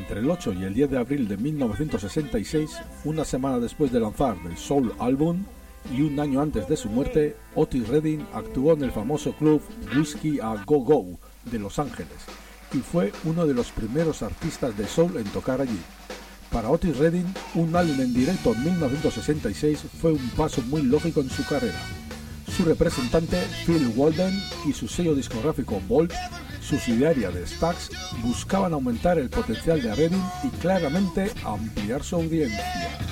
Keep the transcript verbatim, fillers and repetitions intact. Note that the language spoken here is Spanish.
Entre el ocho y el diez de abril de mil novecientos sesenta y seis, una semana después de lanzar el Soul Album y un año antes de su muerte, Otis Redding actuó en el famoso club Whiskey a Go Go de Los Ángeles y fue uno de los primeros artistas de soul en tocar allí. Para Otis Redding, un álbum en directo en mil novecientos sesenta y seis fue un paso muy lógico en su carrera. Su representante, Phil Walden, y su sello discográfico Volt, subsidiaria de Stax, buscaban aumentar el potencial de Redding y claramente ampliar su audiencia.